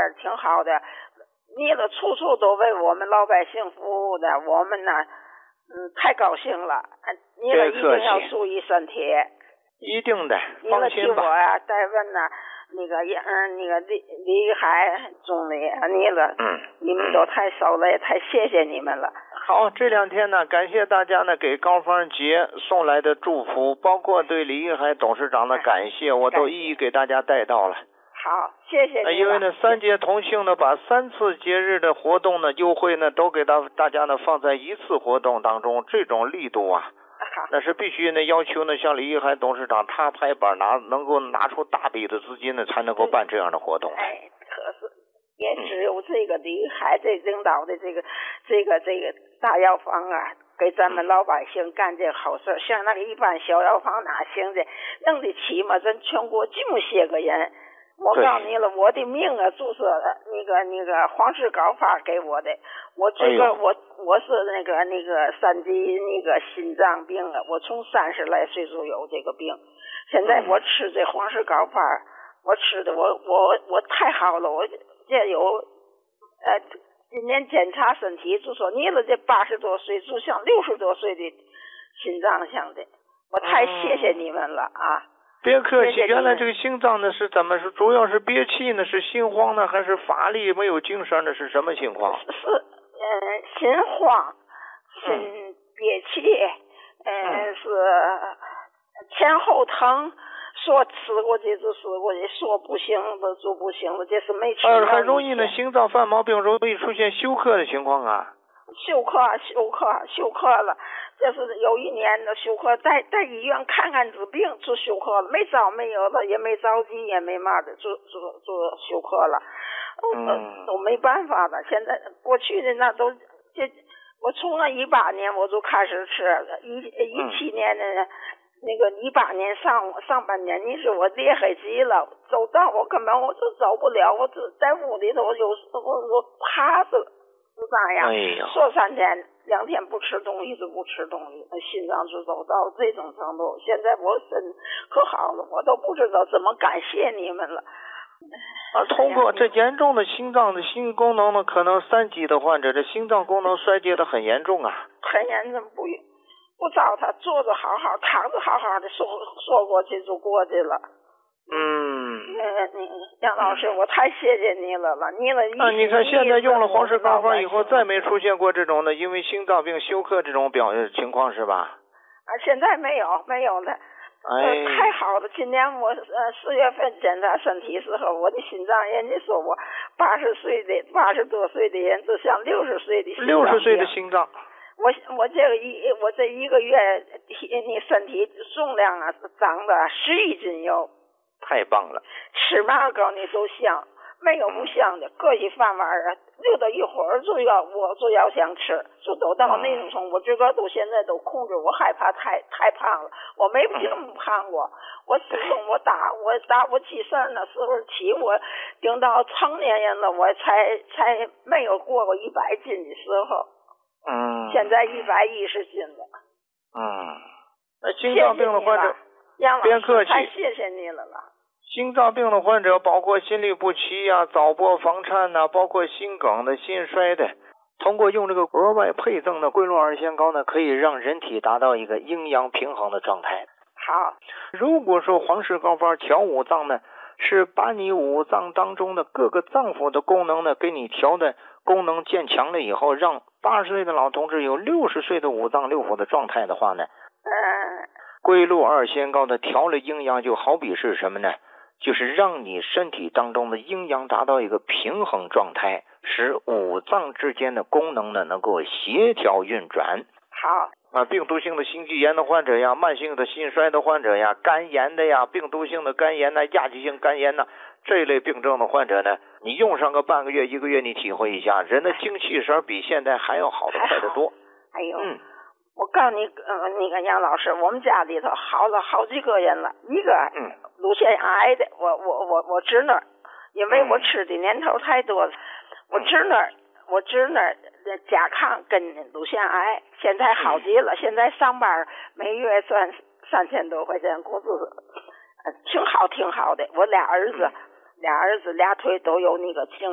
挺好的，你了处处都为我们老百姓服务的，我们呢太高兴了。你了一定要注意身体。 一定的， 你了替我呀代问呢那个李海总理，你们都太熟了，也太谢谢你们了。 好，这2天呢，感谢大家呢给高芳姐送来的祝福，包括对李玉海董事长的感谢，我都一一给大家带到了。 好，谢谢你。 因为呢，3节同庆呢，把3次节日的活动呢、优惠呢，都给大家呢放在一次活动当中，这种力度啊，那是必须呢要求呢，像李玉海董事长他拍板能够拿出大笔的资金呢，才能够办这样的活动。 可是也只有这个李玉海这领导的这个大药房啊，给咱们老百姓干这好事，像那个一般小药房哪行的，弄得起吗？咱全国这么些个人。我告诉你了，我的命啊，注射那个黄氏高发给我的。我这个我是那个3级那个心脏病啊，我从30来岁就有这个病。现在我吃这黄氏高发，我吃的我太好了，我这有今年检查身体就说你了这80多岁就像60多岁的心脏像的，我太谢谢你们了啊！ 别客气，原来这个心脏呢是怎么是主要是憋气呢？是心慌呢，还是乏力没有精神呢？是什么情况？ 是心慌，心憋气，是前后疼，说吃过去就吃过去，说不行的就不行了，这是没吃。 还容易呢，心脏犯毛病容易出现休克的情况啊。 休克了，这是有一年的休克，在医院看治病就休克了，没招没有了，也没着急也没嘛的，就休克了，都没办法了。现在过去的那都我从那18年我就开始吃，17年的那个18年上半年，你说我裂黑极了，走道我根本我就走不了，我只在屋里头，有时候我趴着。就这样，说3天2天不吃东西就不吃东西，心脏就走到这种程度。现在我身可好了，我都不知道怎么感谢你们了。 通过这严重的心脏的心功能呢，可能3级的患者，这心脏功能衰竭的很严重啊。 很严重，不找他坐着好好，躺着好好的，说过去就过去了。杨老师，我太谢谢你了。你看现在用了黄氏高方以后，再没出现过这种的因为心脏病休克这种情况是吧？ 现在没有了。太好了！今年我4月份检查身体时候，我的心脏人家说我80多岁的人就像60岁的心脏。 60岁的心脏。 我这1个月你身体重量啊长了11斤油。 太棒了！ 吃嘛高你都香，没有不香的。各一饭碗啊，溜达一会儿我就要想吃，就都到那种程度。我这个现在都控制，我害怕太胖了。我没这么胖过，我自从我起身了，40起我顶到成年人了，我才没有过100斤的时候。现在110斤了。 那心脏病的患者，别客气， 太谢谢你了。 心脏病的患者包括心律不齐呀、早搏房颤呐，包括心梗的、心衰的，通过用这个额外配赠的桂络2仙膏呢，可以让人体达到一个阴阳平衡的状态。 好， 如果说黄氏高方调5脏呢，是把你5脏当中的各个脏腑的功能呢，给你调的功能渐强了以后，让80岁的老同志有60岁的5脏6腑的状态的话呢，桂络2仙膏的调了阴阳，就好比是什么呢？就是让你身体当中的阴阳达到一个平衡状态，使5脏之间的功能呢能够协调运转。 好病毒性的心肌炎的患者呀，慢性的心衰的患者呀，肝炎的呀，病毒性的肝炎呐，亚急性肝炎呐，这一类病症的患者呢，你用上个半个月1个月，你体会一下，人的精气神比现在还要好的快得多。 我告诉你，那个杨老师，我们家里头好了好几个人了，一个乳腺癌的，我侄女，因为我吃的年头太多了，我侄女甲亢跟乳腺癌，现在好极了，现在上班每月赚3000多块钱工资，挺好的。我俩儿子俩腿都有那个